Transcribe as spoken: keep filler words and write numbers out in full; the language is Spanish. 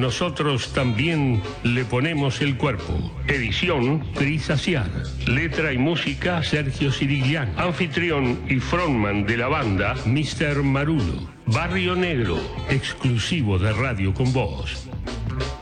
nosotros también le ponemos el cuerpo. Edición Cris Aciar. Letra y música Sergio Sirigliano. Anfitrión y frontman de la banda, mister Marulo. Barrio Negro, exclusivo de Radio Con Voz.